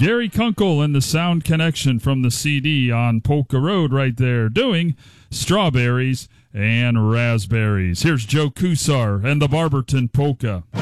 Gary Kunkel and the Sound Connection from the CD on Polka Road right there doing Strawberries and Raspberries. Here's Joe Kusar and the Barberton Polka.